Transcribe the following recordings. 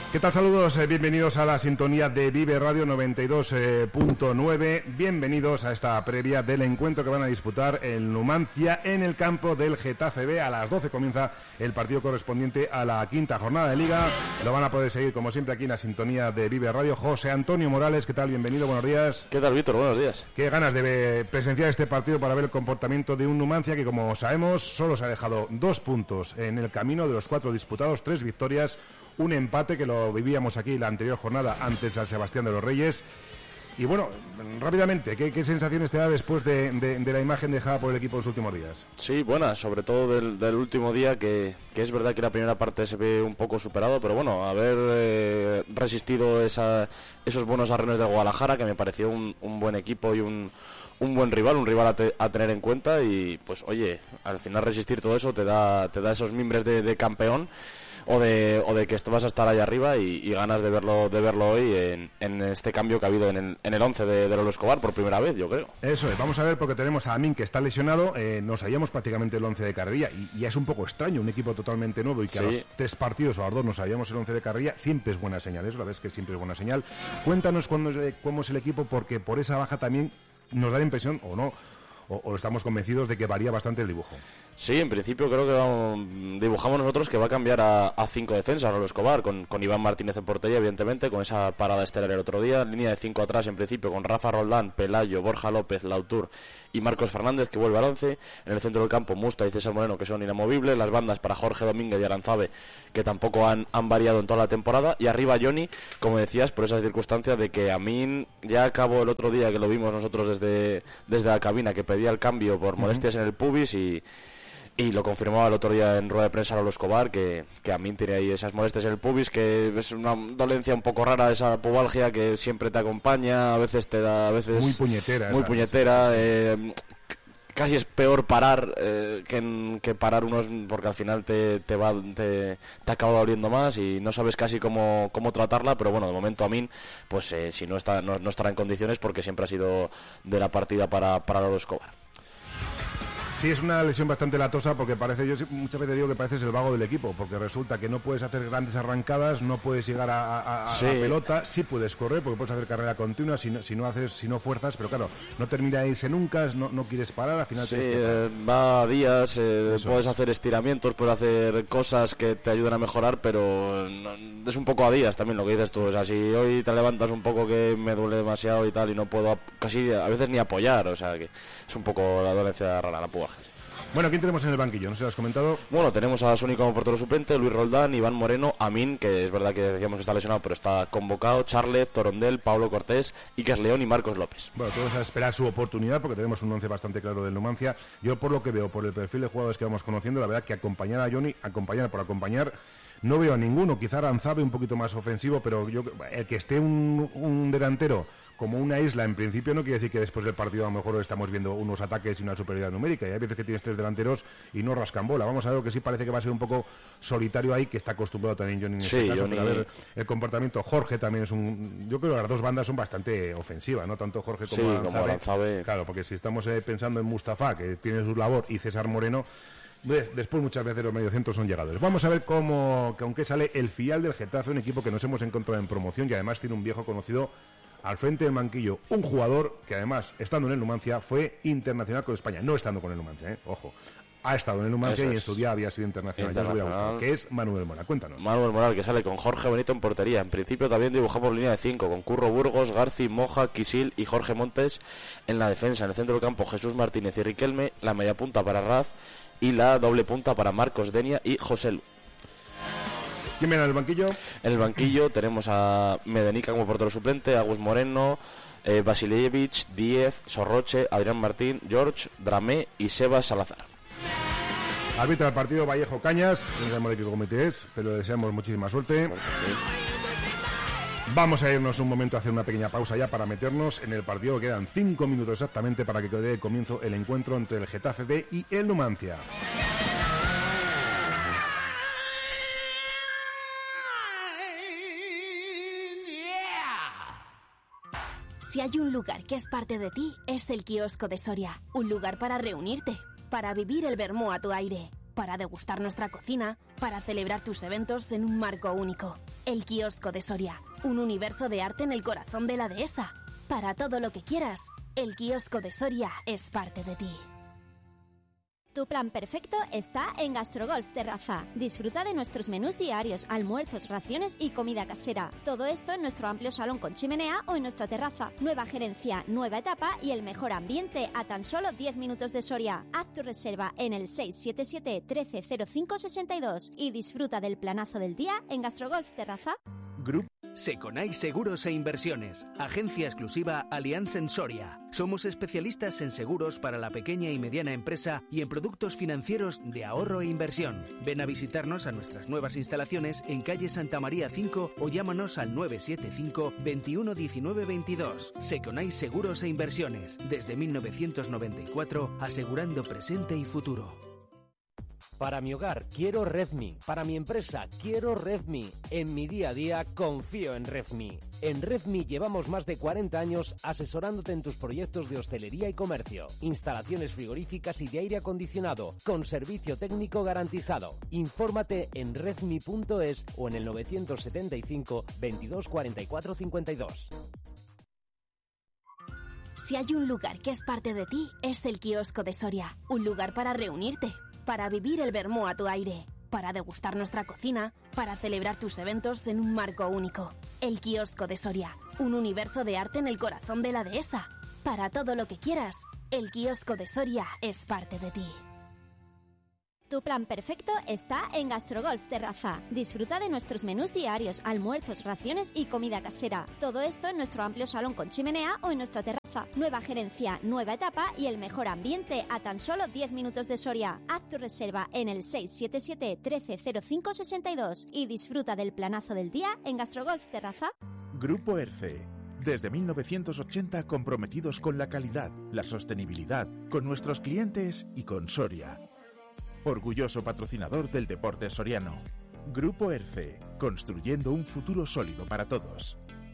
¿Qué tal? Saludos, bienvenidos a la sintonía de Vive Radio 92.9. Bienvenidos a esta previa del encuentro que van a disputar el Numancia en el campo del Getafe B. A las 12 comienza el partido correspondiente a la quinta jornada de Liga. Lo van a poder seguir, como siempre, aquí en la sintonía de Vive Radio. José Antonio Morales, ¿qué tal? Bienvenido, buenos días. ¿Qué tal, Víctor? Buenos días. Qué ganas de presenciar este partido para ver el comportamiento de un Numancia que, como sabemos, solo se ha dejado 2 puntos en el camino de los 4 disputados, 3 victorias, un empate que lo vivíamos aquí la anterior jornada ante San Sebastián de los Reyes. Y bueno, rápidamente, ¿qué sensaciones te da después de la imagen dejada por el equipo en los últimos días? Sí, buena, sobre todo del último día, que es verdad que la primera parte se ve un poco superado, pero bueno, haber resistido esos buenos arrenes de Guadalajara, que me pareció un buen equipo y un buen rival a tener en cuenta, y pues oye, al final resistir todo eso te da esos mimbres de campeón, o de que vas a estar ahí arriba, y ganas de verlo hoy en este cambio que ha habido en el 11 de Lolo Escobar por primera vez, yo creo. Eso es, vamos a ver, porque tenemos a Amin, que está lesionado, nos sabíamos prácticamente el 11 de Carrilla, y es un poco extraño, un equipo totalmente nuevo, y que sí, a los 3 partidos o a los 2 nos sabíamos el 11 de Carrilla, siempre es buena señal, eso la verdad es que siempre es buena señal. Cuéntanos cómo es el equipo, porque por esa baja también nos da la impresión, o no, o estamos convencidos de que varía bastante el dibujo. Sí, en principio creo que dibujamos nosotros que va a cambiar a 5 defensas Lolo Escobar, con Iván Martínez en portería, evidentemente, con esa parada estelar el otro día, línea de 5 atrás en principio con Rafa Roldán, Pelayo, Borja López, Lautur y Marcos Fernández, que vuelve al 11, en el centro del campo Musta y César Moreno, que son inamovibles, las bandas para Jorge Domínguez y Aranzabe, que tampoco han variado en toda la temporada, y arriba Johnny, como decías, por esa circunstancia de que Amin ya acabó el otro día, que lo vimos nosotros desde la cabina, que pedía el cambio por molestias en el pubis, y lo confirmaba el otro día en rueda de prensa Lolo Escobar, que Amin tiene ahí esas molestias en el pubis, que es una dolencia un poco rara, esa pubalgia que siempre te acompaña, a veces te da, a veces muy puñetera, casi es peor parar que parar unos, porque al final te acaba doliendo más y no sabes casi cómo tratarla, pero bueno, de momento Amin, pues si no estará en condiciones, porque siempre ha sido de la partida para Lolo Escobar. Sí, es una lesión bastante latosa, porque yo muchas veces digo que pareces el vago del equipo, porque resulta que no puedes hacer grandes arrancadas, no puedes llegar a la pelota, sí puedes correr, porque puedes hacer carrera continua, si no fuerzas, pero claro, no termina de irse nunca, no quieres parar, al final sí, tienes que parar. Va a días, puedes hacer estiramientos, puedes hacer cosas que te ayudan a mejorar, pero es un poco a días también lo que dices tú. O sea, si hoy te levantas un poco que me duele demasiado y tal, y no puedo casi a veces ni apoyar, o sea que es un poco la dolencia rara, la puja. Bueno, ¿quién tenemos en el banquillo? ¿No se lo has comentado? Bueno, tenemos a Sony como portero suplente, Luis Roldán, Iván Moreno, Amin, que es verdad que decíamos que está lesionado, pero está convocado, Charlet, Torondel, Pablo Cortés, Iker León y Marcos López. Bueno, todos a esperar su oportunidad, porque tenemos un 11 bastante claro del Numancia. Yo, por lo que veo, por el perfil de jugadores que vamos conociendo, la verdad que acompañar a Johnny, acompañar, no veo a ninguno. Quizá Aranzabe un poquito más ofensivo, pero el que esté un delantero como una isla, en principio, no quiere decir que después del partido a lo mejor estamos viendo unos ataques y una superioridad numérica, y hay veces que tienes 3 delanteros y no rascan bola. Vamos a ver, que sí parece que va a ser un poco solitario ahí, que está acostumbrado también Johnny en este caso, Johnny... pero a ver el comportamiento. Jorge también es yo creo que las 2 bandas son bastante ofensivas, ¿no? Tanto Jorge como Aranzabe. Claro, porque si estamos pensando en Mustafa, que tiene su labor, y César Moreno, después muchas veces los mediocentros son llegadores. Vamos a ver que aunque sale el filial del Getafe, un equipo que nos hemos encontrado en promoción y además tiene un viejo conocido al frente del banquillo, un jugador que además, estando en el Numancia, fue internacional con España, no estando con el Numancia, ojo, ha estado en el Numancia y en su día había sido internacional, que es Manuel Mora. Cuéntanos. Manuel Mora, que sale con Jorge Benito en portería. En principio también dibujamos línea de 5, con Curro Burgos, Garci, Moja, Quisil y Jorge Montes en la defensa. En el centro del campo, Jesús Martínez y Riquelme, la media punta para Raz y la doble punta para Marcos Denia y José Lu. ¿Quién viene en el banquillo? En el banquillo tenemos a Medenica como portero suplente, Agus Moreno, Vasilevich, Díez, Sorroche, Adrián Martín, George, Dramé y Sebas Salazar. Arbitra el partido Vallejo Cañas, no sabemos de qué comité es, pero le deseamos muchísima suerte. Vamos a irnos un momento a hacer una pequeña pausa ya para meternos en el partido. Quedan 5 minutos exactamente para que dé comienzo el encuentro entre el Getafe B y el Numancia. Si hay un lugar que es parte de ti, es el Kiosco de Soria. Un lugar para reunirte, para vivir el vermú a tu aire, para degustar nuestra cocina, para celebrar tus eventos en un marco único. El kiosco de Soria, un universo de arte en el corazón de la dehesa. Para todo lo que quieras, el kiosco de Soria es parte de ti. Tu plan perfecto está en Gastrogolf Terraza. Disfruta de nuestros menús diarios, almuerzos, raciones y comida casera. Todo esto en nuestro amplio salón con chimenea o en nuestra terraza. Nueva gerencia, nueva etapa y el mejor ambiente a tan solo 10 minutos de Soria. Haz tu reserva en el 677 130562 y disfruta del planazo del día en Gastrogolf Terraza. Grupo Seconai Seguros e Inversiones, agencia exclusiva Allianz en Soria. Somos especialistas en seguros para la pequeña y mediana empresa y en productos financieros de ahorro e inversión. Ven a visitarnos a nuestras nuevas instalaciones en calle Santa María 5 o llámanos al 975 21 19 22. Seconai Seguros e Inversiones, desde 1994, asegurando presente y futuro. Para mi hogar quiero Redmi, para mi empresa quiero Redmi, en mi día a día confío en Redmi. En Redmi llevamos más de 40 años asesorándote en tus proyectos de hostelería y comercio, instalaciones frigoríficas y de aire acondicionado, con servicio técnico garantizado. Infórmate en redmi.es o en el 975 22 44 52. Si hay un lugar que es parte de ti, es el kiosco de Soria, un lugar para reunirte, para vivir el vermú a tu aire, para degustar nuestra cocina, para celebrar tus eventos en un marco único. El kiosco de Soria, un universo de arte en el corazón de la dehesa. Para todo lo que quieras, el kiosco de Soria es parte de ti. Tu plan perfecto está en Gastrogolf Terraza. Disfruta de nuestros menús diarios, almuerzos, raciones y comida casera. Todo esto en nuestro amplio salón con chimenea o en nuestra terraza. Nueva gerencia, nueva etapa y el mejor ambiente a tan solo 10 minutos de Soria. Haz tu reserva en el 677 130562 y disfruta del planazo del día en Gastrogolf Terraza. Grupo ERCE. Desde 1980 comprometidos con la calidad, la sostenibilidad, con nuestros clientes y con Soria. Orgulloso patrocinador del deporte soriano. Grupo ERCE, construyendo un futuro sólido para todos.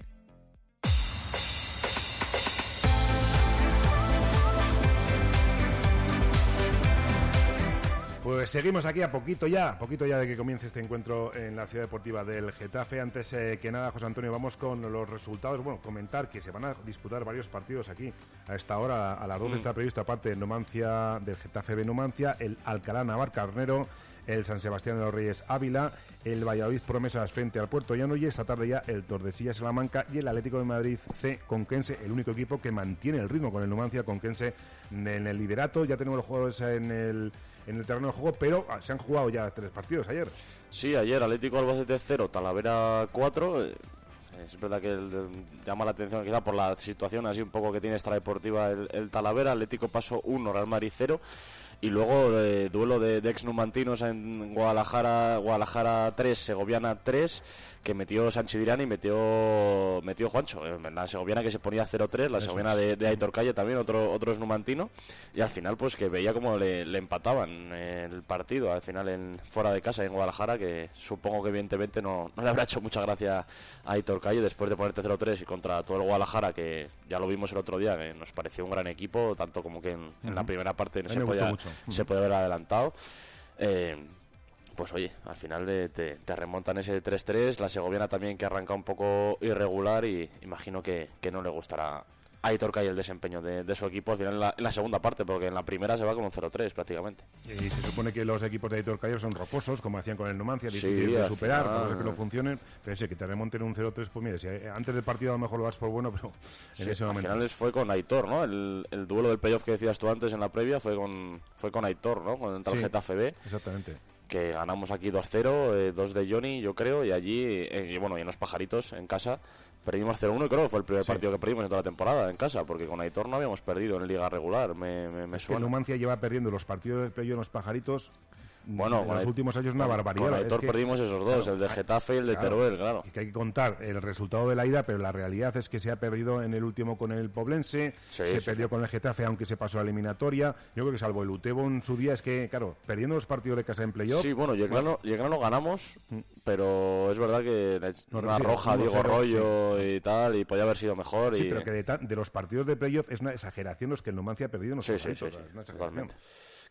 Pues seguimos aquí a poquito ya de que comience este encuentro en la Ciudad Deportiva del Getafe. Antes que nada, José Antonio, vamos con los resultados. Bueno, comentar que se van a disputar varios partidos aquí a esta hora. A las 12 está previsto, aparte del Numancia, del Getafe B Numancia, el Alcalá Navarcarnero, el San Sebastián de los Reyes Ávila, el Valladolid Promesas frente al Puerto Llano y esta tarde ya el Tordesillas Salamanca y el Atlético de Madrid C Conquense, el único equipo que mantiene el ritmo con el Numancia Conquense en el liderato. Ya tenemos los jugadores en el terreno de juego, pero se han jugado ya 3 partidos ayer. Sí, ayer Atlético Albacete 0, Talavera 4. Es verdad que llama la atención quizá por la situación así un poco que tiene extradeportiva el Talavera. Atlético pasó 1, Real Madrid 0. Y luego duelo de ex-numantinos en Guadalajara 3, Segoviana 3, que metió Sanchidirán y metió Juancho. La segoviana que se ponía 0-3, la segoviana de Aitor Calle también, otro ex-numantino. Y al final pues que veía como le empataban el partido, al final fuera de casa en Guadalajara, que supongo que evidentemente no le habrá hecho mucha gracia a Aitor Calle después de ponerte 0-3 y contra todo el Guadalajara, que ya lo vimos el otro día, que nos pareció un gran equipo, tanto como que en la primera parte se puede haber adelantado. Pues oye, al final te remontan ese 3-3, la segoviana también que arranca un poco irregular y imagino que no le gustará a Aitor Calle el desempeño de su equipo al final en la segunda parte, porque en la primera se va con un 0-3 prácticamente. Y se supone que los equipos de Aitor Calle son rocosos, como hacían con el Numancia, difícil de superar, cosas que no funcionen, pero ese que te remonten un 0-3, pues mire, si antes del partido a lo mejor lo das por bueno, pero en ese momento... Al final fue con Aitor, ¿no? El duelo del playoff que decías tú antes en la previa fue con Aitor, ¿no? Contra el Getafe B. Exactamente. Que ganamos aquí 2-0, 2 de Johnny, yo creo, y allí, y en los Pajaritos, en casa, perdimos 0-1 y creo que fue el primer partido que perdimos en toda la temporada en casa, porque con Aitor no habíamos perdido en liga regular, me suena. El Numancia lleva perdiendo los partidos del playoff en los Pajaritos. Bueno, en los últimos años una barbaridad. Con Aitor perdimos esos dos, el de Getafe y el de Teruel, claro. Y que hay que contar el resultado de la ida, pero la realidad es que se ha perdido en el último con el Poblense, se perdió con el Getafe, aunque se pasó a la eliminatoria. Yo creo que salvo el Utebo en su día, es que, claro, perdiendo los partidos de casa en playoff... Sí, bueno, Yeclano ganamos, pero es verdad que una roja, Diego Arroyo y tal, y podía haber sido mejor. Sí, pero que de los partidos de playoff es una exageración los que el Numancia ha perdido. Totalmente.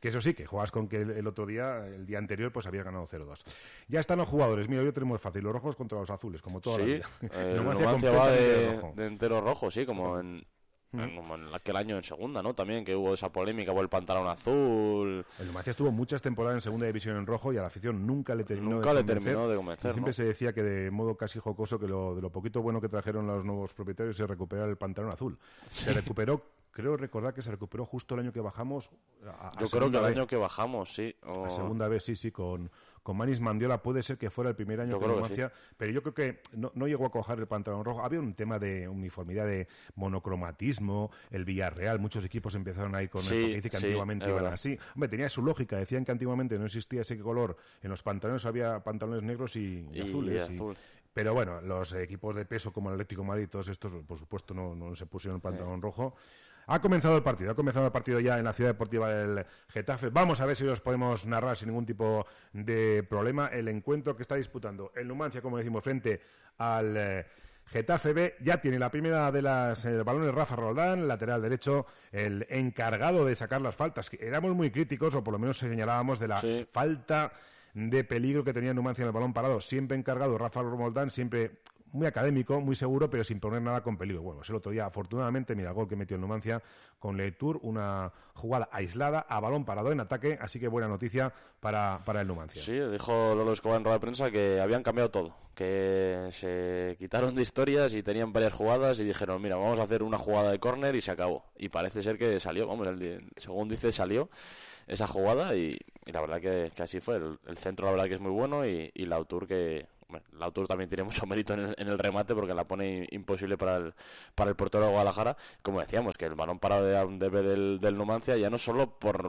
Que eso sí, que juegas con que el otro día, el día anterior, pues había ganado 0-2. Ya están los jugadores. Mira, yo tenemos fácil. Los rojos contra los azules, como toda la vida. Numancia va de entero rojo, sí, como en aquel año en segunda, ¿no? También que hubo esa polémica por el pantalón azul. El Numancia estuvo muchas temporadas en segunda división en rojo y a la afición nunca le terminó de convencer. Siempre se decía que de modo casi jocoso que de lo poquito bueno que trajeron los nuevos propietarios se recuperara el pantalón azul. Sí. Se recuperó, creo recordar que se recuperó justo el año que bajamos. Yo creo que el año que bajamos, sí. A segunda vez, sí, con Manis Mandiola puede ser que fuera el primer año que Numancia, sí. Pero yo creo que no llegó a coger el pantalón rojo. Había un tema de uniformidad, de monocromatismo, el Villarreal, muchos equipos empezaron a ir con esto que dice que antiguamente iban así. Hombre, tenía su lógica, decían que antiguamente no existía ese color, en los pantalones había pantalones negros y azules. Pero bueno, los equipos de peso como el Atlético de Madrid, todos estos, por supuesto, no se pusieron el pantalón rojo. Ha comenzado el partido ya en la Ciudad Deportiva del Getafe. Vamos a ver si los podemos narrar sin ningún tipo de problema. El encuentro que está disputando el Numancia, como decimos, frente al Getafe B. Ya tiene la primera de las balones Rafa Roldán, lateral derecho, el encargado de sacar las faltas. Éramos muy críticos, o por lo menos señalábamos de la falta de peligro que tenía Numancia en el balón parado. Siempre encargado Rafa Roldán, siempre muy académico, muy seguro, pero sin poner nada con peligro. Bueno, el otro día, afortunadamente, mira el gol que metió el Numancia con Leitur, una jugada aislada a balón parado en ataque, así que buena noticia para el Numancia. Sí, dijo Lolo Escobar en rueda de prensa que habían cambiado todo, que se quitaron de historias y tenían varias jugadas y dijeron, mira, vamos a hacer una jugada de córner y se acabó. Y parece ser que salió, según dice, salió esa jugada y la verdad que así fue. El centro, la verdad que es muy bueno y Lautur que... Bueno, Lautur también tiene mucho mérito en el remate porque la pone imposible para el portero de Guadalajara. Como decíamos, que el balón parado del Numancia ya no solo por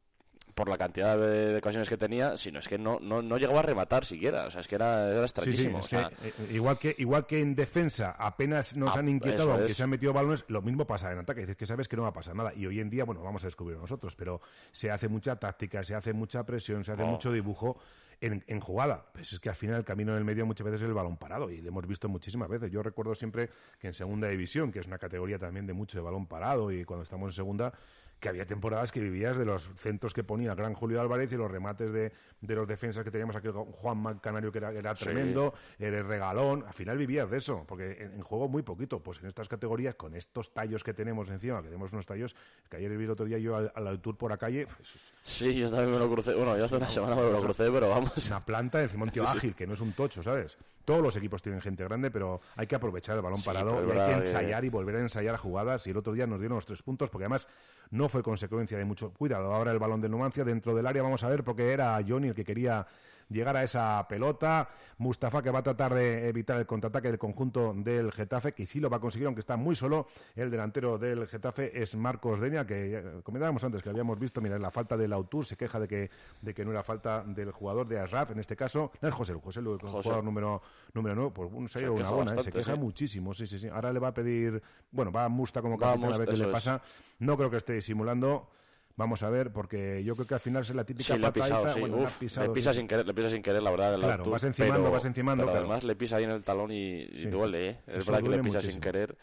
la cantidad de ocasiones que tenía, sino es que no llegaba a rematar siquiera, o sea, es que era extrañísimo. Sí, igual que en defensa apenas nos han inquietado, aunque se han metido balones, lo mismo pasa en ataque, dices que sabes que no va a pasar nada, y hoy en día, bueno, vamos a descubrir nosotros, pero se hace mucha táctica, se hace mucha presión, se hace mucho dibujo en jugada. Pues es que al final el camino en el medio muchas veces es el balón parado, y lo hemos visto muchísimas veces. Yo recuerdo siempre que en segunda división, que es una categoría también de mucho de balón parado, y cuando estamos en segunda, que había temporadas que vivías de los centros que ponía el gran Julio Álvarez y los remates de los defensas que teníamos aquí, Juan Canario, que era tremendo, el regalón. Al final vivías de eso, porque en juego muy poquito. Pues en estas categorías, con estos tallos que tenemos encima, que tenemos unos tallos, que ayer vi el otro día yo al tour por la calle. Pues, sí, yo también me lo crucé. Bueno, yo hace una semana me lo crucé, pero vamos. Una planta encima un tío ágil, que no es un tocho, ¿sabes? Todos los equipos tienen gente grande, pero hay que aprovechar el balón parado y hay que ensayar y volver a ensayar jugadas. Y el otro día nos dieron los 3 puntos, porque además no fue consecuencia de mucho cuidado. Ahora el balón del Numancia dentro del área, vamos a ver, porque era Johnny el que quería llegar a esa pelota. Mustafa, que va a tratar de evitar el contraataque del conjunto del Getafe, que sí lo va a conseguir, aunque está muy solo. El delantero del Getafe es Marcos Denia, que comentábamos antes que habíamos visto, mira, la falta de Lautur, se queja de que no era falta del jugador de Ashraf, en este caso, no es José, el jugador número 9, pues un sello, una buena, se queja muchísimo, sí. Ahora le va a pedir, bueno, va a Musta como capitán a ver qué le pasa. No creo que esté disimulando. Vamos a ver, porque yo creo que al final es la típica patadita. Le pisa sin querer, la verdad. Claro, vas encimando. Pero además le pisa ahí en el talón y duele, ¿eh? Es verdad que le pisa sin querer,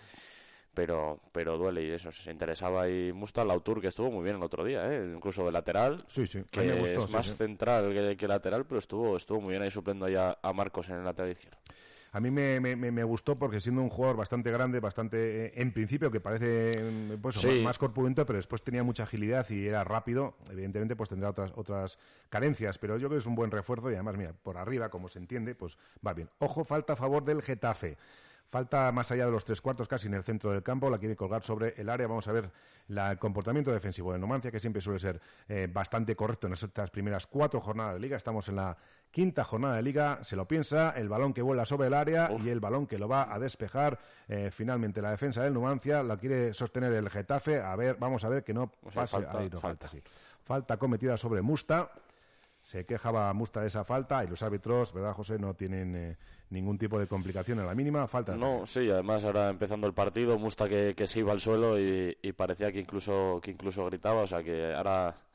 pero duele, y eso, se interesaba ahí Musta. Lautur, que estuvo muy bien el otro día, incluso de lateral, que me gustó, es más central que lateral, pero estuvo muy bien ahí supliendo ahí a Marcos en el lateral izquierdo. A mí me gustó porque siendo un jugador bastante grande, bastante en principio que parece más corpulento, pero después tenía mucha agilidad y era rápido, evidentemente pues tendrá otras carencias, pero yo creo que es un buen refuerzo y además, mira, por arriba, como se entiende, pues va bien. Ojo, falta a favor del Getafe. Falta más allá de los 3/4, casi en el centro del campo, la quiere colgar sobre el área. Vamos a ver el comportamiento defensivo del Numancia, que siempre suele ser bastante correcto en estas primeras 4 jornadas de Liga. Estamos en la 5ª jornada de Liga, se lo piensa, el balón que vuela sobre el área y el balón que lo va a despejar. Finalmente la defensa del Numancia la quiere sostener el Getafe. Vamos a ver que no pase. Falta. Falta cometida sobre Musta. Se quejaba Musta de esa falta y los árbitros, ¿verdad, José? No tienen ningún tipo de complicación en la mínima falta. No, sí, además ahora empezando el partido, Musta que se iba al suelo y parecía que incluso gritaba, o sea que ahora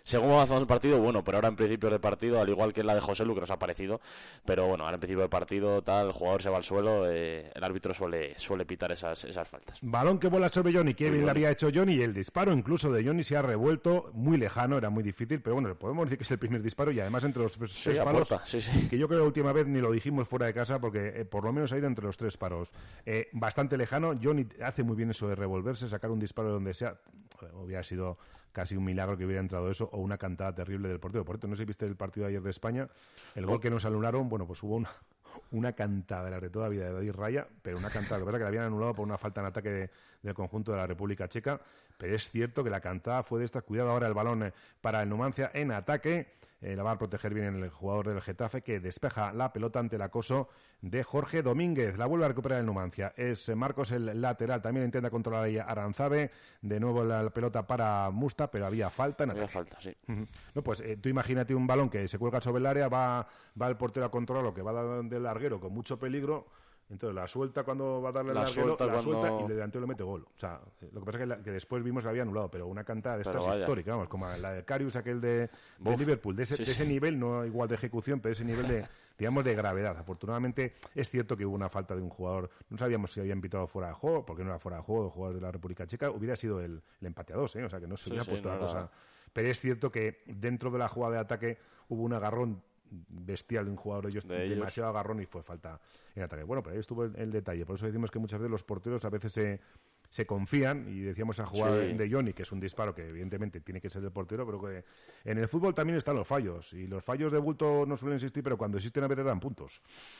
según avanzamos el partido, bueno, pero ahora en principio de partido, al igual que la de José Lu, que nos ha parecido, pero bueno, ahora en principio de partido, tal, el jugador se va al suelo, el árbitro suele pitar esas faltas. Balón que vuela sobre Johnny, que bien le había hecho Johnny, y el disparo incluso de Johnny se ha revuelto muy lejano, era muy difícil, pero bueno, podemos decir que es el primer disparo, y además entre los tres palos, que yo creo que la última vez ni lo dijimos fuera de casa, porque por lo menos ha ido entre los tres paros. Bastante lejano, Johnny hace muy bien eso de revolverse, sacar un disparo de donde sea, hubiera sido casi un milagro que hubiera entrado eso, o una cantada terrible del portero. Por cierto, no sé si viste el partido de ayer de España, el gol que nos anularon, bueno, pues hubo una cantada de la de toda vida de David Raya, pero una cantada, lo que pasa es que la habían anulado por una falta en ataque del conjunto de la República Checa, pero es cierto que la cantada fue de estas. Cuidado ahora el balón para el Numancia en ataque, la va a proteger bien el jugador del Getafe, que despeja la pelota ante el acoso de Jorge Domínguez. La vuelve a recuperar el Numancia, es Marcos el lateral, también intenta controlar ahí a Aranzabe, de nuevo la pelota para Musta, pero había falta en ataque. Había falta, sí. No, pues tú imagínate un balón que se cuelga sobre el área, va el portero a controlarlo, que va del larguero con mucho peligro, entonces la suelta cuando va a darle el larguero, la suelta y el delantero le mete gol. O sea, lo que pasa es que después vimos que había anulado, pero una cantada de estas histórica, vamos, como la de Karius, aquel de Liverpool, de ese nivel, no igual de ejecución, pero ese nivel de, digamos, de gravedad. Afortunadamente es cierto que hubo una falta de un jugador, no sabíamos si habían pitado fuera de juego, porque no era fuera de juego, el jugador de la República Checa, hubiera sido el empate a 2, o sea que no se hubiera puesto la cosa. Pero es cierto que dentro de la jugada de ataque hubo un agarrón bestial de un jugador de ellos, demasiado agarrón, y fue falta en ataque. Bueno, pero ahí estuvo el detalle. Por eso decimos que muchas veces los porteros a veces se confían, y decíamos a jugada de Johnny, que es un disparo que evidentemente tiene que ser del portero, pero que en el fútbol también están los fallos, y los fallos de bulto no suelen existir, pero cuando existen a veces dan puntos.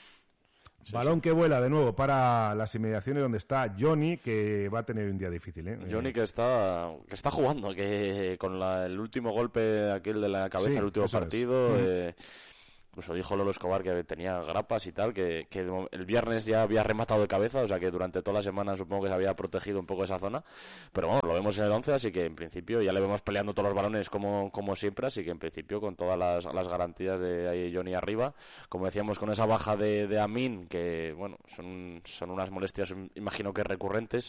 Balón que vuela de nuevo para las inmediaciones donde está Johnny, que va a tener un día difícil. Johnny que está jugando, que con el último golpe aquel de la cabeza, el último partido, incluso dijo Lolo Escobar que tenía grapas y tal, que el viernes ya había rematado de cabeza, o sea que durante toda la semana supongo que se había protegido un poco esa zona, pero bueno, lo vemos en el 11, así que en principio ya le vemos peleando todos los balones como siempre, así que en principio con todas las garantías de ahí Johnny arriba, como decíamos, con esa baja de Amin, que bueno, son unas molestias, imagino que recurrentes,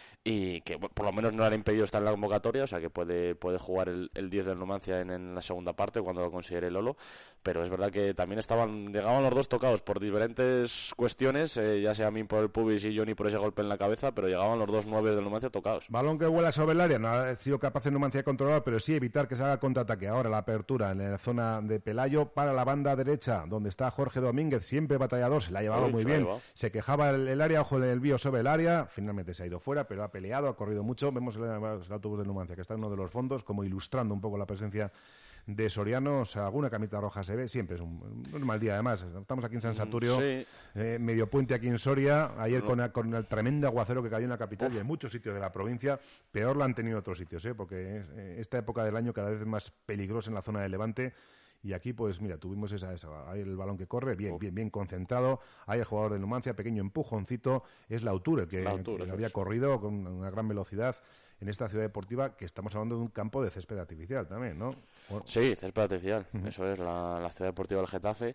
y que por lo menos no le han impedido estar en la convocatoria, o sea que puede jugar el 10 del Numancia en la segunda parte cuando lo considere Lolo, pero es verdad que también llegaban los dos tocados por diferentes cuestiones, ya sea Min por el pubis y Johnny por ese golpe en la cabeza, pero llegaban los dos 9 del Numancia tocados. Balón que vuela sobre el área, no ha sido capaz el Numancia de controlar, pero sí evitar que se haga contraataque. Ahora la apertura en la zona de Pelayo para la banda derecha, donde está Jorge Domínguez, siempre batallador, se la ha llevado muy bien, se quejaba el área, ojo el envío sobre el área, finalmente se ha ido fuera, pero ha peleado, ha corrido mucho. Vemos el autobús del Numancia que está en uno de los fondos, como ilustrando un poco la presencia de Soriano. O sea, alguna camiseta roja se ve, siempre es un mal día. Además, estamos aquí en San Saturio, medio puente aquí en Soria, ayer con el tremendo aguacero que cayó en la capital y en muchos sitios de la provincia. Peor lo han tenido otros sitios, porque esta época del año cada vez es más peligrosa en la zona de Levante. Y aquí, pues mira, tuvimos esa ahí el balón que corre, bien concentrado. Ahí el jugador de Numancia, pequeño empujoncito, es Lautur, el que había corrido con una gran velocidad en esta ciudad deportiva, que estamos hablando de un campo de césped artificial también, ¿no? Sí, césped artificial, eso es la ciudad deportiva del Getafe.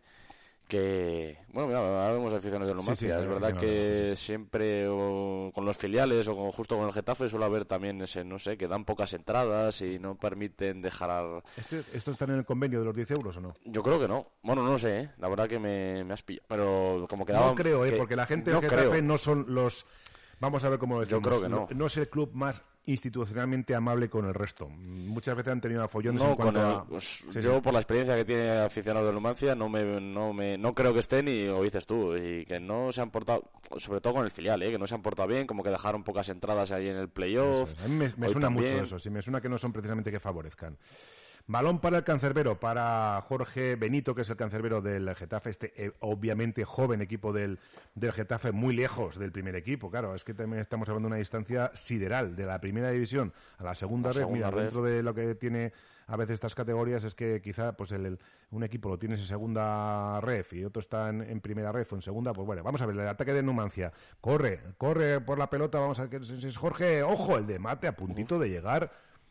Que, bueno, mira, ahora vemos aficiones del Numancia. Es verdad que siempre con los filiales o justo con el Getafe suele haber también no sé, que dan pocas entradas y no permiten dejar... ¿Esto está en el convenio de los 10 euros o no? Yo creo que no. Bueno, no sé, la verdad que me has pillado. Pero como quedaba... No creo, porque la gente del Getafe no son los... Vamos a ver cómo decimos. Yo creo que no. No es el club más institucionalmente amable con el resto. Muchas veces han tenido afollones en cuanto yo por la experiencia que tiene aficionado de Numancia no creo que estén, y lo dices tú, y que no se han portado, sobre todo con el filial, que no se han portado bien, como que dejaron pocas entradas ahí en el playoff. A mí me suena mucho eso, sí, me suena que no son precisamente que favorezcan. Balón para el cancerbero, para Jorge Benito, que es el cancerbero del Getafe, obviamente joven equipo del Getafe, muy lejos del primer equipo. Claro, es que también estamos hablando de una distancia sideral, de la primera división a la segunda red. Mira, dentro de lo que tiene a veces estas categorías es que quizá pues un equipo lo tienes en segunda ref y otro está en primera ref o en segunda. Pues bueno, vamos a ver el ataque de Numancia. Corre por la pelota, vamos a ver que es Jorge, ojo, el de Mate a puntito de llegar.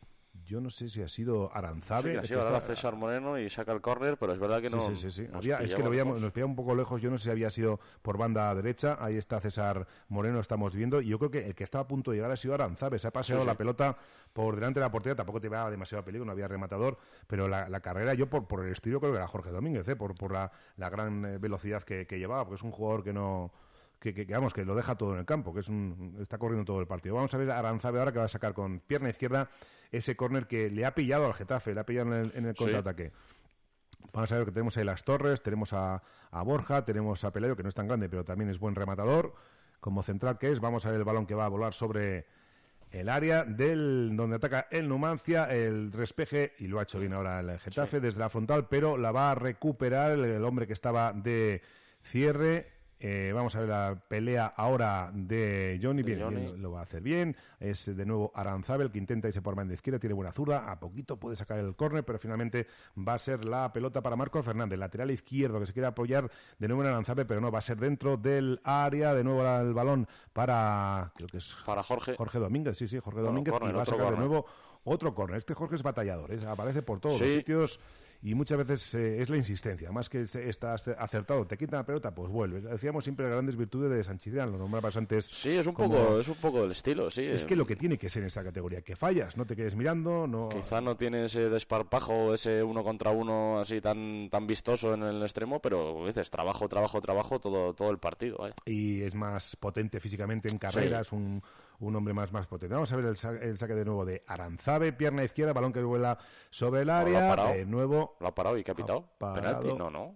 Yo no sé si ha sido Aranzabe. Sí, ha sido ahora César Moreno y saca el córner, pero es verdad que no. Sí. Es que nos pillaba un poco lejos. Yo no sé si había sido por banda derecha. Ahí está César Moreno, estamos viendo. Y yo creo que el que estaba a punto de llegar ha sido Aranzabe. Se ha paseado la pelota por delante de la portería. Tampoco te llevaba demasiado peligro, no había rematador. Pero la carrera, yo por el estilo creo que era Jorge Domínguez, por la gran velocidad que llevaba. Porque es un jugador que no. Vamos, que lo deja todo en el campo, que está corriendo todo el partido. Vamos a ver a Aranzabe ahora que va a sacar con pierna izquierda ese córner que le ha pillado al Getafe, le ha pillado en el contraataque. Vamos a ver que tenemos ahí las Torres, tenemos a Borja, tenemos a Pelayo, que no es tan grande, pero también es buen rematador, como central que es. Vamos a ver el balón que va a volar sobre el área donde ataca el Numancia, el despeje, y lo ha hecho bien ahora el Getafe desde la frontal, pero la va a recuperar el hombre que estaba de cierre. Vamos a ver la pelea ahora de Johnny. Bien, lo va a hacer bien. Es de nuevo Aranzabe el que intenta irse por banda izquierda, tiene buena zurda, a poquito puede sacar el córner, pero finalmente va a ser la pelota para Marcos Fernández, lateral izquierdo, que se quiere apoyar de nuevo en Aranzabe, pero no, va a ser dentro del área. De nuevo el balón para, creo que es para Jorge Domínguez, Jorge Domínguez, y va a sacar de nuevo otro córner. Este Jorge es batallador, aparece por todos los sitios. Y muchas veces es la insistencia, más que estás acertado, te quitan la pelota, pues vuelves. Decíamos siempre las grandes virtudes de Sanchidrián, lo nombrabas antes. Sí, es un poco del estilo, sí. Es que lo que tiene que ser en esta categoría, que fallas, no te quedes mirando, no. Quizá no tiene ese desparpajo, ese 1 contra 1 así tan vistoso en el extremo, pero dices trabajo todo el partido. Vaya. Y es más potente físicamente en carreras, un hombre más potente. Vamos a ver el saque de nuevo de Aranzabe, pierna izquierda, balón que vuela sobre el área, de nuevo. ¿Lo ha parado y qué ha pitado? ¿Penalti? No. No,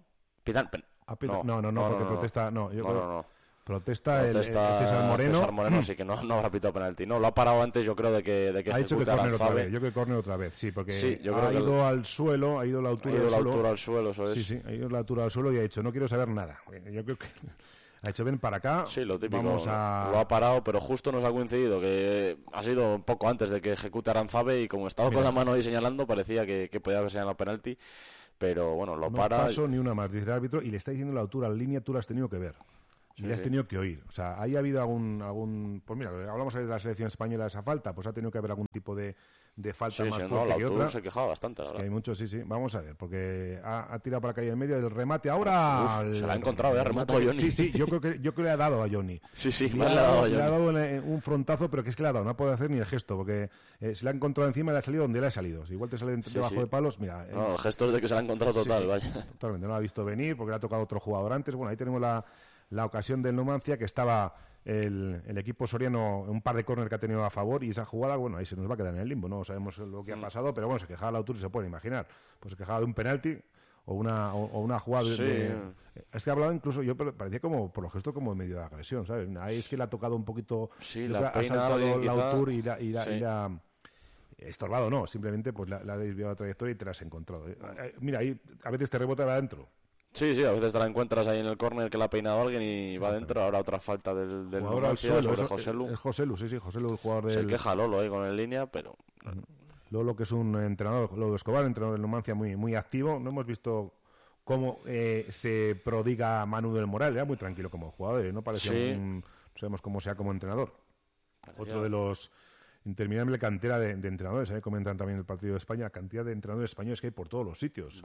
porque protesta, no. Protesta el César Moreno sí que no habrá pitado penalti. No, lo ha parado antes, yo creo, de que ha hecho que córner otra vez. Yo creo que córner otra vez, sí, porque yo creo ha ido al suelo, ha ido la altura al suelo, eso es. Sí, ha ido la altura al suelo y ha dicho, no quiero saber nada. Yo creo que ha hecho bien para acá. Sí, lo típico. Lo ha parado, pero justo nos ha coincidido que ha sido un poco antes de que ejecute Aranzabe y como estaba con la mano ahí señalando, parecía que podía haber señalado penalti. Pero bueno, lo para. No paso ni una más, dice el árbitro, y le está diciendo la altura, la línea, tú la has tenido que ver. Y le has tenido que oír. O sea, ahí ha habido algún... Pues mira, hablamos de la selección española de esa falta, pues ha tenido que haber algún tipo de falta más fuerte que otra. Se quejaba bastante, es que hay muchos, sí. Vamos a ver, porque ha tirado para acá y en medio del remate. Ahora... se la ha encontrado, remate a Johnny. Sí, yo creo que le ha dado a Johnny. Le ha dado a Johnny. Le ha dado un frontazo, pero que es que le ha dado, no puede hacer ni el gesto, porque se le ha encontrado encima y le ha salido donde le ha salido. Si igual te sale debajo de palos, mira... el gesto es de que se la ha encontrado total, vaya. Totalmente, no lo ha visto venir, porque le ha tocado otro jugador antes. Bueno, ahí tenemos la ocasión del Numancia, que estaba el equipo soriano, un par de córner que ha tenido a favor, y esa jugada, bueno, ahí se nos va a quedar en el limbo, no sabemos lo que ha pasado, pero bueno, se quejaba la autor y se puede imaginar, pues se quejaba de un penalti o una jugada es que hablaba incluso, yo parecía como por los gestos como medio de agresión, ¿sabes? Ahí es que le ha tocado un poquito, ha saltado la autor y la estorbado, no, simplemente pues la ha desviado la trayectoria y te la has encontrado. Mira, ahí a veces te rebota adentro. Sí, a veces te la encuentras ahí en el córner que la ha peinado alguien y va adentro. Ahora otra falta del Numancia sobre Joselu. Joselu, Joselu, el jugador del... Se queja Lolo ahí con el línea, pero... Lolo, que es un entrenador, Lolo Escobar, entrenador del Numancia muy activo. No hemos visto cómo se prodiga Manu del Moral, era muy tranquilo como jugador, no parecía no sabemos cómo sea como entrenador. Otro de los... interminable cantera de entrenadores, comentan también el partido de España, cantidad de entrenadores españoles que hay por todos los sitios.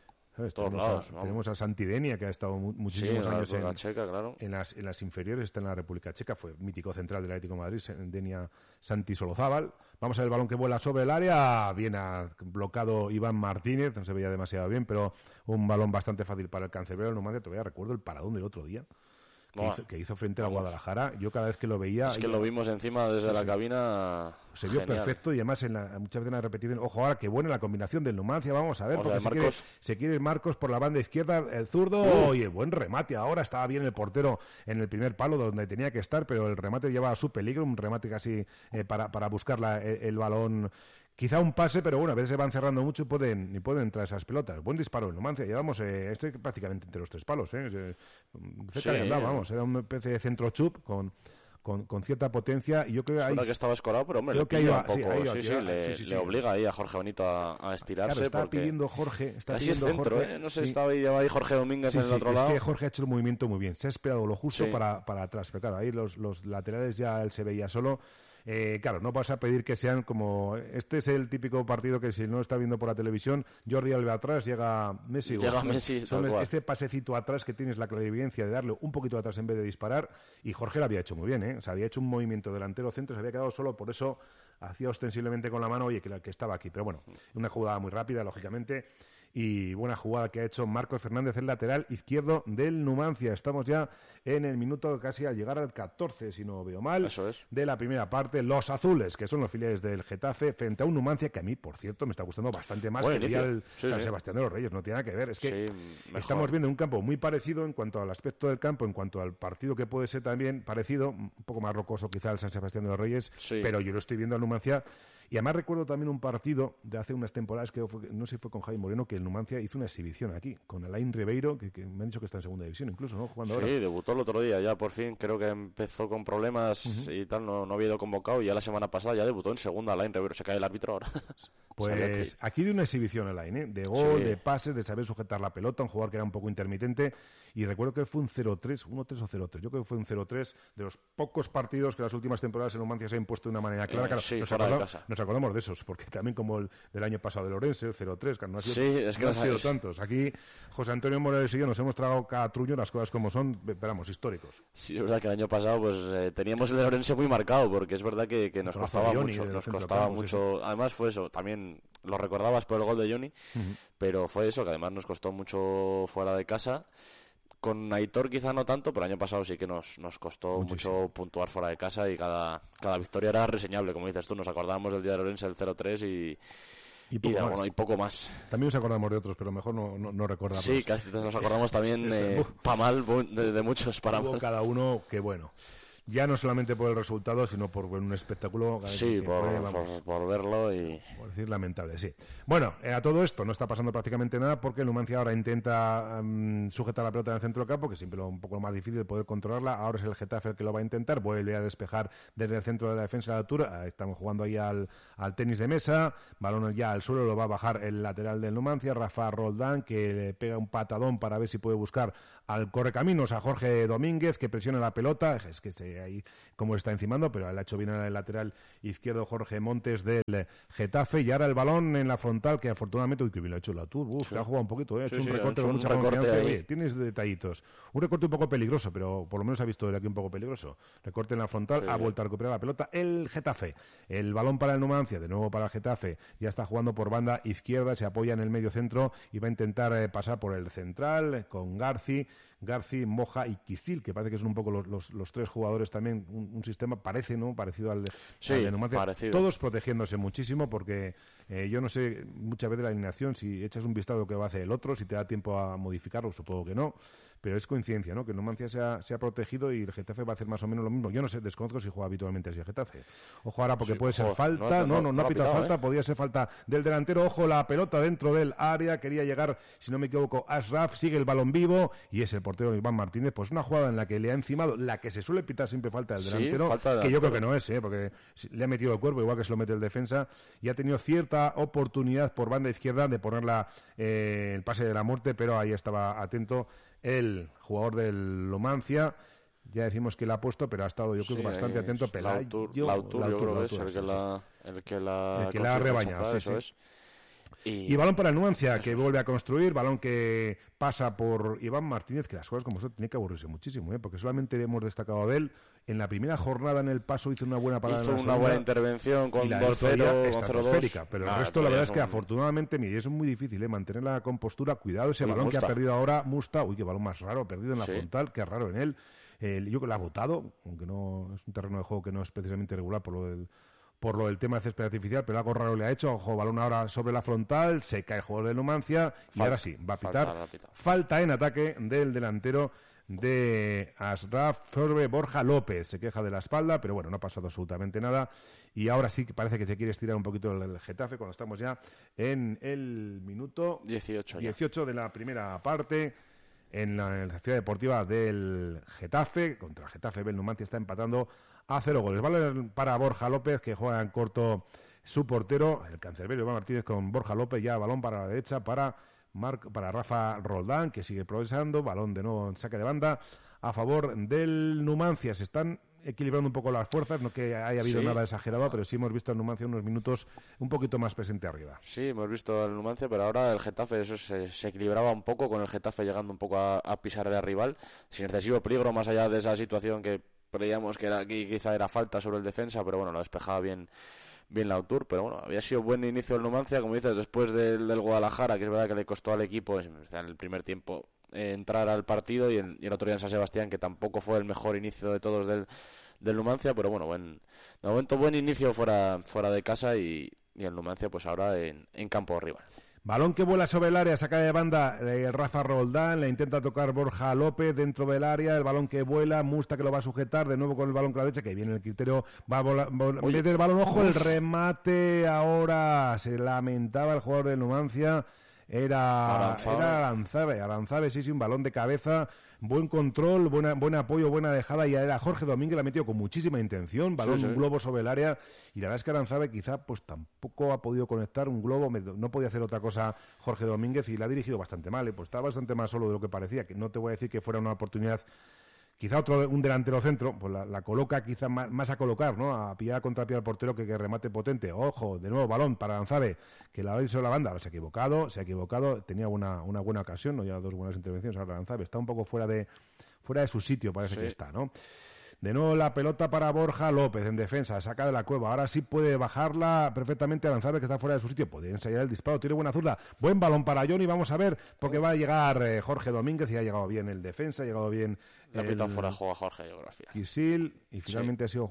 Tenemos a Santidenia, que ha estado muchísimos años en las inferiores, está en la República Checa, fue mítico central del Atlético de Madrid, Denia Santi Solozábal. Vamos a ver el balón que vuela sobre el área, bien bloqueado Iván Martínez, no se veía demasiado bien, pero un balón bastante fácil para el cancerbero del Numancia. Todavía recuerdo el paradón del otro día que hizo frente a Guadalajara. Yo cada vez que lo veía... Es que lo vimos encima desde la cabina... Se vio perfecto, y además muchas veces en la repetición, ojo, ahora qué buena la combinación del Numancia, vamos a ver, porque se quiere Marcos por la banda izquierda, el zurdo, y el buen remate ahora, estaba bien el portero en el primer palo donde tenía que estar, pero el remate llevaba su peligro, un remate casi para buscar el balón. Quizá un pase, pero bueno, a veces se van cerrando mucho y pueden entrar esas pelotas. Buen disparo en Numancia. Llevamos prácticamente entre los tres palos. Cerca de lado, vamos. Era una especie de centro chup con cierta potencia. Y yo creo que que estaba escorado, pero hombre, le pilla un poco. Le obliga ahí a Jorge Benito a estirarse. Claro, está pidiendo Jorge. Casi es centro, Jorge, no sé, estaba ahí Jorge Domínguez en el otro lado. Es que Jorge ha hecho el movimiento muy bien. Se ha esperado lo justo para atrás. Pero claro, ahí los laterales ya él se veía solo. Claro, no vas a pedir que sean como... Este es el típico partido que si no está viendo por la televisión, Jordi Alba atrás, llega Messi. Este pasecito atrás que tienes la clarividencia de darle un poquito atrás en vez de disparar, y Jorge lo había hecho muy bien, ¿eh? O sea, había hecho un movimiento delantero-centro, se había quedado solo, por eso hacía ostensiblemente con la mano, oye, que estaba aquí. Pero bueno, una jugada muy rápida, lógicamente, y buena jugada que ha hecho Marcos Fernández, el lateral izquierdo del Numancia. Estamos ya en el minuto casi al llegar al 14, si no veo mal, eso es, de la primera parte. Los azules, que son los filiales del Getafe, frente a un Numancia que a mí, por cierto, me está gustando bastante más que el San Sebastián de los Reyes. No tiene nada que ver, es que estamos viendo un campo muy parecido en cuanto al aspecto del campo, en cuanto al partido, que puede ser también parecido, un poco más rocoso quizá el San Sebastián de los Reyes, pero yo lo estoy viendo al Numancia. Y además recuerdo también un partido de hace unas temporadas, que no sé si fue con Jaime Moreno, que el Numancia hizo una exhibición aquí, con Alain Ribeiro, que me han dicho que está en segunda división incluso, ¿no? Jugando ahora. Debutó el otro día, ya por fin, creo que empezó con problemas y tal, no había ido convocado, y ya la semana pasada ya debutó en segunda Alain Ribeiro. Se cae el árbitro ahora. Pues aquí de una exhibición Alain, ¿eh? De gol, de pases, de saber sujetar la pelota, un jugador que era un poco intermitente, y recuerdo que fue un 0-3, 1-3 o 0-3, yo creo que fue un 0-3, de los pocos partidos que las últimas temporadas el Numancia se ha impuesto de una manera clara. Nos acordamos de esos, porque también como el del año pasado de Lorense, el 0-3, que no ha sido tantos. Aquí José Antonio Morales y yo nos hemos tragado cada trullo, las cosas como son, esperamos, históricos. Sí, es verdad que el año pasado pues teníamos el de Lorense muy marcado, porque es verdad que nos costaba mucho. Además fue eso, también lo recordabas por el gol de Johnny, pero fue eso, que además nos costó mucho fuera de casa. Con Aitor quizá no tanto, pero el año pasado sí que nos costó mucho puntuar fuera de casa, y cada victoria era reseñable, como dices tú. Nos acordábamos del día de Lorense, el 0-3 y poco más. También nos acordamos de otros, pero mejor no recordamos. Sí, casi nos acordamos también para mal de muchos, para mal. Cada uno, que bueno. Ya no solamente por el resultado, sino por un espectáculo. Sí, por verlo y... Por decir lamentable, sí. Bueno, a todo esto no está pasando prácticamente nada, porque el Numancia ahora intenta sujetar la pelota en el centro del campo, que siempre es un poco más difícil poder controlarla. Ahora es el Getafe el que lo va a intentar, vuelve a despejar desde el centro de la defensa de la altura. Estamos jugando ahí al tenis de mesa, balón ya al suelo, lo va a bajar el lateral del Numancia, Rafa Roldán, que le pega un patadón para ver si puede buscar al correcaminos a Jorge Domínguez, que presiona la pelota. Es que ahí como está encimando, pero le ha hecho bien al lateral izquierdo Jorge Montes del Getafe, y ahora el balón en la frontal, que afortunadamente, que bien lo ha hecho la Tour, se ha jugado un poquito, ha hecho un recorte con mucha confianza. Tienes detallitos, un recorte un poco peligroso, pero por lo menos ha visto de aquí un poco peligroso. Recorte en la frontal, ha vuelto a recuperar la pelota el Getafe, el balón para el Numancia, de nuevo para el Getafe, ya está jugando por banda izquierda, se apoya en el medio centro y va a intentar pasar por el central con Garci, Moja y Kisil, que parece que son un poco los tres jugadores también, un sistema parecido al de Numancia, parecido. Todos protegiéndose muchísimo, porque yo no sé muchas veces la alineación, si echas un vistazo a lo que va a hacer el otro, si te da tiempo a modificarlo, supongo que no, pero es coincidencia, ¿no? Que el Numancia se ha protegido y el Getafe va a hacer más o menos lo mismo. Yo no sé, desconozco si juega habitualmente así el Getafe. Ojo ahora, porque puede ser falta, no ha pitado falta, podría ser falta del delantero. Ojo, la pelota dentro del área, quería llegar, si no me equivoco, Ashraf, sigue el balón vivo, y es el portero Iván Martínez. Pues una jugada en la que le ha encimado, la que se suele pitar siempre falta del delantero, que yo creo que no es, porque le ha metido el cuerpo, igual que se lo mete el defensa, y ha tenido cierta oportunidad por banda izquierda de ponerla el pase de la muerte, pero ahí estaba atento el jugador del Numancia. Ya decimos que la ha puesto, pero ha estado, yo creo que bastante atento. Lautur, yo creo que es el que la ha rebañado. Eso es. Y balón para el Numancia, que vuelve a construir, balón que pasa por Iván Martínez, que las cosas como son tiene que aburrirse muchísimo, porque solamente hemos destacado de él. En la primera jornada en el Paso hizo una buena parada, hizo una buena intervención con 2-0, con 0-2, pero el resto la verdad es que afortunadamente, y es muy difícil mantener la compostura. Cuidado ese balón que ha perdido ahora Musta, qué balón más raro, perdido en la frontal, qué raro en él. Yo creo que lo ha botado, aunque no es un terreno de juego que no es precisamente regular por lo del tema de césped artificial, pero algo raro le ha hecho. Ojo, balón ahora sobre la frontal, se cae el jugador de Numancia, y ahora sí, va a pitar falta en ataque del delantero de Ashraf sobre Borja López. Se queja de la espalda, pero bueno, no ha pasado absolutamente nada, y ahora sí que parece que se quiere estirar un poquito el Getafe, cuando estamos ya en el minuto 18 de la primera parte. En la ciudad deportiva del Getafe, contra el Getafe, el Numancia está empatando a 0 goles. Vale para Borja López, que juega en corto su portero, el cancerbero Iván Martínez, con Borja López, ya balón para la derecha para Rafa Roldán, que sigue progresando, balón de nuevo en saque de banda a favor del Numancia. Se están equilibrando un poco las fuerzas, no que haya habido nada exagerado, pero sí hemos visto al Numancia unos minutos un poquito más presente arriba. Sí, hemos visto al Numancia, pero ahora el Getafe eso se equilibraba un poco, con el Getafe llegando un poco a pisar al rival, sin excesivo peligro, más allá de esa situación que creíamos que aquí quizá era falta sobre el defensa, pero bueno, lo despejaba bien Lautur, pero bueno, había sido buen inicio del Numancia, como dices, después del Guadalajara, que es verdad que le costó al equipo en el primer tiempo entrar al partido, y el otro día en San Sebastián, que tampoco fue el mejor inicio de todos del Numancia, pero bueno, de momento buen inicio fuera de casa, y el Numancia pues ahora en campo rival. Balón que vuela sobre el área, saca de banda Rafa Roldán, le intenta tocar Borja López dentro del área, el balón que vuela, Musta que lo va a sujetar, de nuevo con el balón con la derecha, que viene el criterio, va a volar, mete el balón, ojo, el remate, ahora se lamentaba el jugador del Numancia, era Aranzabe, sí, un balón de cabeza, buen control, buen apoyo, buena dejada, y era Jorge Domínguez, la ha metido con muchísima intención, balón, un globo sobre el área, y la verdad es que Aranzabe quizá pues tampoco ha podido conectar un globo, no podía hacer otra cosa Jorge Domínguez, y la ha dirigido bastante mal, pues estaba bastante más solo de lo que parecía, que no te voy a decir que fuera una oportunidad. Quizá un delantero centro, pues la coloca quizá más a colocar, ¿no? A pillar contrapié al portero que remate potente. Ojo, de nuevo balón para Aranzabe, que la hizo la banda. Se ha equivocado, tenía una buena ocasión, no ya dos buenas intervenciones. Ahora Aranzabe está un poco fuera de su sitio, parece que está, ¿no? De nuevo la pelota para Borja López en defensa, saca de la cueva. Ahora sí puede bajarla perfectamente Aranzabe, que está fuera de su sitio. Puede ensayar el disparo, tiene buena zurda. Buen balón para Johnny, vamos a ver, porque va a llegar Jorge Domínguez, y ha llegado bien el defensa, ha llegado bien. Le ha pitado fuera de juego a Jorge, yo creo. Quisil, y finalmente ha sido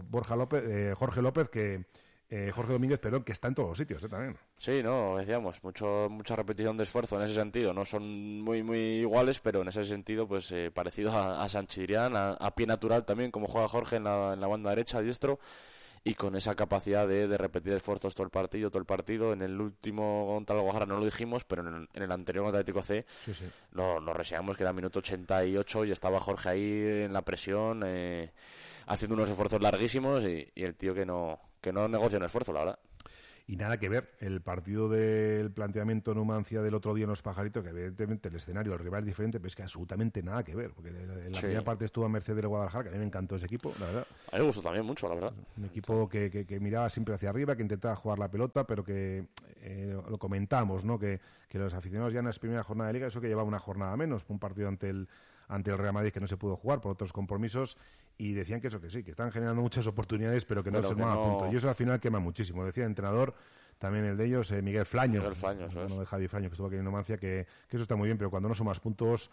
Jorge López, que Jorge Domínguez, pero que está en todos los sitios también. Sí, no, decíamos, mucha repetición de esfuerzo en ese sentido. No son muy iguales, pero en ese sentido, pues parecido a Sanchidrián, a pie natural también, como juega Jorge en la banda derecha, diestro, y con esa capacidad de repetir esfuerzos todo el partido. En el último contra el Guadalajara no lo dijimos, pero en el anterior contra Atlético C lo reseñamos, que era minuto 88 y estaba Jorge ahí en la presión, haciendo unos esfuerzos larguísimos, y el tío que no negocia un esfuerzo, la verdad. Y nada que ver, el partido del planteamiento Numancia del otro día en Los Pajaritos, que evidentemente el escenario, el rival es diferente, pero es que absolutamente nada que ver, porque en la primera parte estuvo a merced del Guadalajara, que a mí me encantó ese equipo, la verdad. A mí me gustó también mucho, la verdad. Un equipo que miraba siempre hacia arriba, que intentaba jugar la pelota, pero que lo comentamos, ¿no? Que los aficionados ya en la primera jornada de Liga, eso que llevaba una jornada menos, un partido ante el Real Madrid que no se pudo jugar por otros compromisos, y decían que están generando muchas oportunidades, pero que no se suman a punto, y eso al final quema muchísimo. Decía el entrenador, también el de ellos, Miguel Flaño, de Javi Flaño, que estuvo aquí en Numancia, que eso está muy bien, pero cuando no sumas puntos...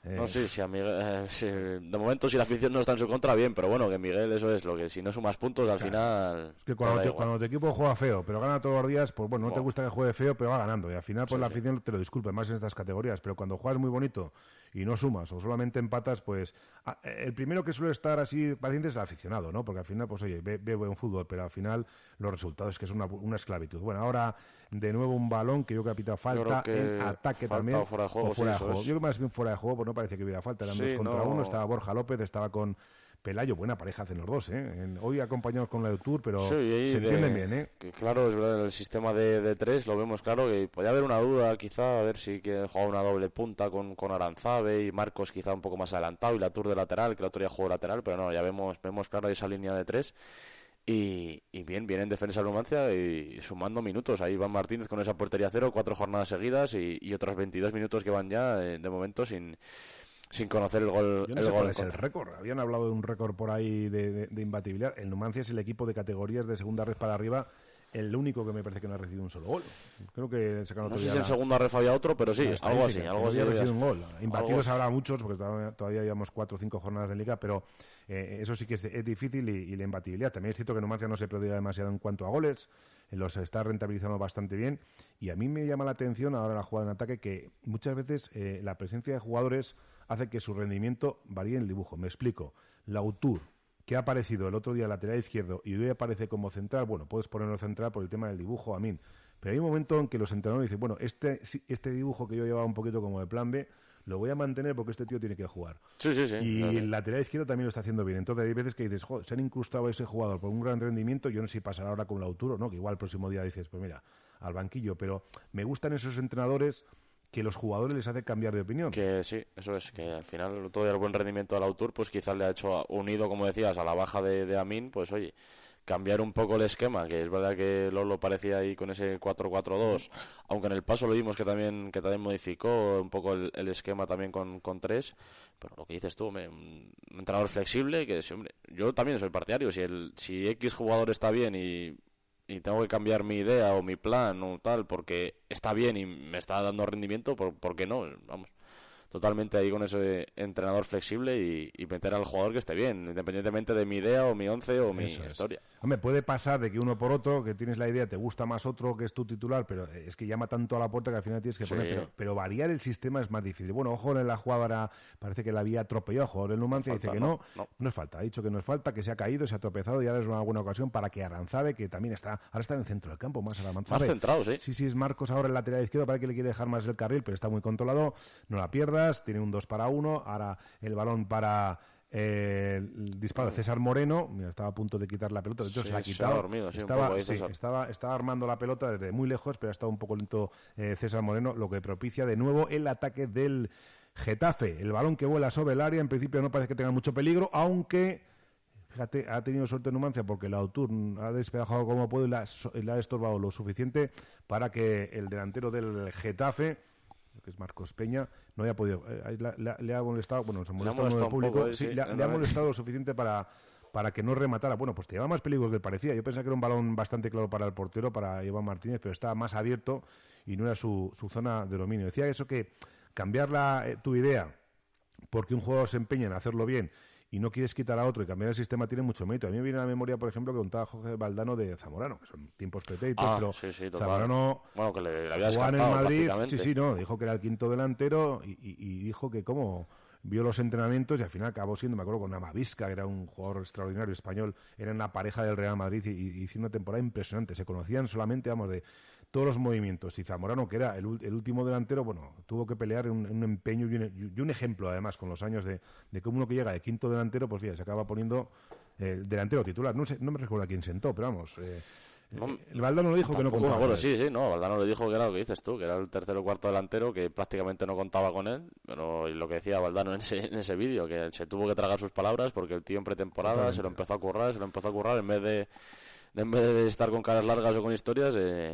de momento, si la afición no está en su contra, bien, pero bueno, que Miguel, eso es lo que, si no sumas puntos, al final... Es que cuando tu equipo juega feo, pero gana todos los días, pues bueno, no te gusta que juegue feo, pero va ganando, y al final pues la afición te lo disculpe, más en estas categorías, pero cuando juegas muy bonito y no sumas, o solamente empatas, pues el primero que suele estar así paciente es el aficionado, ¿no? Porque al final, pues oye, ve buen fútbol, pero al final los resultados es una esclavitud. Bueno, ahora de nuevo un balón que yo creo que ha pitado falta en ataque también, fuera de juego, yo creo que más bien fuera de juego, pues no parece que hubiera falta, eran 2 contra 1, estaba Borja López, estaba con Pelayo, buena pareja hacen los dos, hoy acompañados con la de Tour, pero se entienden bien, que claro, es verdad, el sistema de 3 lo vemos claro, que podía haber una duda quizá, a ver si que juega una doble punta con Aranzabe y Marcos quizá un poco más adelantado, y la Tour de lateral, que el otro día jugó lateral, pero no, ya vemos claro esa línea de 3. Y bien en defensa de Numancia y sumando minutos. Ahí Iván Martínez con esa portería 0, 4 jornadas seguidas y otros 22 minutos que van ya de momento sin conocer el gol. Yo no sé cuál es el récord. Habían hablado de un récord por ahí de imbatibilidad. El Numancia es el equipo de categorías de segunda red para arriba, el único que me parece que no ha recibido un solo gol. Creo que sacaron no sé si en segunda red había otro, pero sí, algo así. Había recibido un gol. Imbatidos habrá muchos, porque todavía llevamos 4 o 5 jornadas de Liga, pero eso sí que es difícil, y la imbatibilidad. También es cierto que Numancia no se prodiga demasiado en cuanto a goles, los está rentabilizando bastante bien, y a mí me llama la atención ahora la jugada en ataque, que muchas veces la presencia de jugadores hace que su rendimiento varíe en el dibujo. Me explico. Lautur, que ha aparecido el otro día lateral izquierdo y hoy aparece como central, bueno, puedes ponerlo central por el tema del dibujo, Amin, pero hay un momento en que los entrenadores dicen, bueno, este dibujo que yo llevaba un poquito como de plan B, lo voy a mantener porque este tío tiene que jugar. Sí. Y el lateral izquierdo también lo está haciendo bien. Entonces hay veces que dices, joder, se han incrustado a ese jugador por un gran rendimiento, yo no sé si pasará ahora con Lautaro, ¿no? Que igual el próximo día dices, pues mira, al banquillo, pero me gustan esos entrenadores que los jugadores les hace cambiar de opinión. Que sí, eso es, que al final todo el buen rendimiento del Autur, pues quizás le ha hecho, unido, como decías, a la baja de Amin, pues oye, cambiar un poco el esquema, que es verdad que Lolo parecía ahí con ese 4-4-2, aunque en el paso lo vimos que también modificó un poco el esquema también con 3, pero lo que dices tú, un entrenador flexible, que hombre, yo también soy partidario, si X jugador está bien y tengo que cambiar mi idea o mi plan o tal porque está bien y me está dando rendimiento, ¿por qué no? Vamos, totalmente ahí con ese entrenador flexible y meter al jugador que esté bien, independientemente de mi idea o mi 11 o mi historia. Hombre, puede pasar de que uno por otro, que tienes la idea, te gusta más otro que es tu titular, pero es que llama tanto a la puerta que al final tienes que poner. Pero variar el sistema es más difícil. Bueno, ojo, en la jugada parece que la había atropellado al jugador del Numancia y dice que no es falta. Ha dicho que no es falta, que se ha caído, se ha tropezado y ahora es una buena ocasión para que Aranzabe, que también ahora está en el centro del campo, más Aranzabe. Más centrado, sí. Sí, es Marcos ahora en el lateral izquierdo, parece que le quiere dejar más el carril, pero está muy controlado, no la pierdas, tiene un 2-1, ahora el balón para... el disparo de César Moreno, mira, estaba a punto de quitar la pelota, de hecho se la ha quitado, estaba armando la pelota desde muy lejos, pero ha estado un poco lento César Moreno, lo que propicia de nuevo el ataque del Getafe. El balón que vuela sobre el área, en principio no parece que tenga mucho peligro, aunque fíjate, ha tenido suerte Numancia porque el Autur ha despejado como puede y le ha estorbado lo suficiente para que el delantero del Getafe, que es Marcos Peña, no haya podido, le ha molestado, bueno, se ha molestado en el público, le ha molestado lo suficiente para que no rematara. Bueno, pues te lleva más peligro que parecía. Yo pensaba que era un balón bastante claro para el portero, para Iván Martínez, pero estaba más abierto y no era su zona de dominio. Decía eso, que cambiar tu idea porque un jugador se empeña en hacerlo bien y no quieres quitar a otro y cambiar el sistema tiene mucho mérito. A mí me viene a la memoria, por ejemplo, que contaba Jorge Valdano de Zamorano, que son tiempos pretéritos, pero Zamorano, bueno, que le había jugaba en el Madrid, dijo que era el quinto delantero y dijo que como vio los entrenamientos y al final acabó siendo, me acuerdo, con Amavisca, que era un jugador extraordinario español, eran la pareja del Real Madrid y hizo una temporada impresionante, se conocían solamente, de todos los movimientos, y Zamorano, que era el último delantero, bueno, tuvo que pelear en un empeño y un ejemplo, además, con los años de cómo uno que llega de quinto delantero, pues fíjate, se acaba poniendo delantero titular. No me recuerdo a quién sentó, pero vamos... el Valdano le dijo que no contaba. Bueno, Valdano le dijo que era lo que dices tú, que era el tercer o cuarto delantero, que prácticamente no contaba con él, pero lo que decía Valdano en ese vídeo, que se tuvo que tragar sus palabras porque el tío en pretemporada se lo empezó a currar en vez de estar con caras largas o con historias,